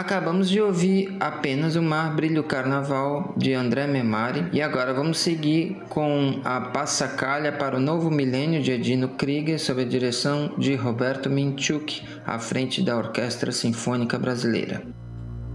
Acabamos de ouvir apenas O Mar Brilha o Carnaval, de André Memari, e agora vamos seguir com a Passacaglia para o Novo Milênio, de Edino Krieger, sob a direção de Roberto Minchuk, à frente da Orquestra Sinfônica Brasileira.